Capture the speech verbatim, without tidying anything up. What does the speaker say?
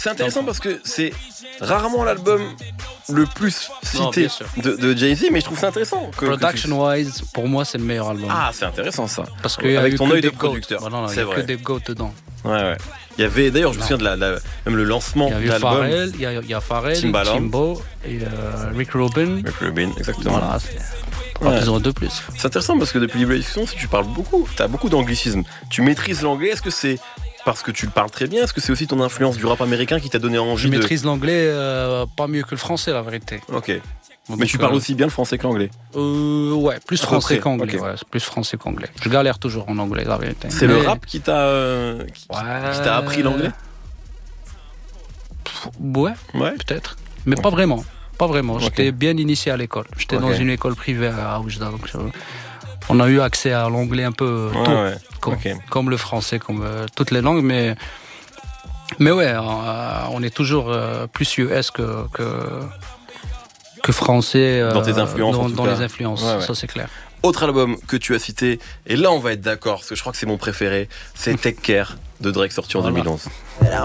c'est intéressant parce que c'est rarement l'album le plus cité non, de, de Jay-Z, mais je trouve ça intéressant. Que, Production-wise, pour moi, c'est le meilleur album. Ah, c'est intéressant ça. Parce que avec ton œil de goats. producteur. Voilà, c'est il y a vrai. que des goats dedans. Ouais, ouais. Il y avait, d'ailleurs, je me souviens de la, la, même le lancement de l'album. Il y a Pharrell, il y a, il y a Pharrell, Timbaland. Timbo et euh, Rick Rubin. Rick Rubin, exactement. Voilà, c'est ouais. Ils ont deux plus. C'est intéressant parce que depuis Libre Discussion, tu parles beaucoup, tu as beaucoup d'anglicisme. Tu maîtrises l'anglais, est-ce que c'est parce que tu le parles très bien? Est-ce que c'est aussi ton influence du rap américain qui t'a donné envie Je de... maîtrise l'anglais euh, pas mieux que le français, la vérité. Ok. Donc, mais tu euh, parles aussi bien le français que l'anglais? euh, Ouais, plus français qu'anglais. Okay. Ouais, plus français qu'anglais. Je galère toujours en anglais, la vérité. C'est mais... le rap qui t'a, euh, qui, ouais. qui t'a appris l'anglais? Ouais, ouais. peut-être. Mais ouais. pas vraiment. Pas vraiment. Okay. J'étais bien initié à l'école. J'étais okay. dans une école privée à Oujda. Donc on a eu accès à l'anglais un peu ouais, tôt, ouais. Comme, okay. comme le français, comme euh, toutes les langues. Mais, mais ouais, euh, on est toujours euh, plus U S que, que, que français. Euh, dans tes influences, Dans, en tout dans cas. les influences, ouais, ouais. Ça c'est clair. Autre album que tu as cité, et là on va être d'accord, parce que je crois que c'est mon préféré, c'est Take Care de Drake, sorti en voilà. deux mille onze.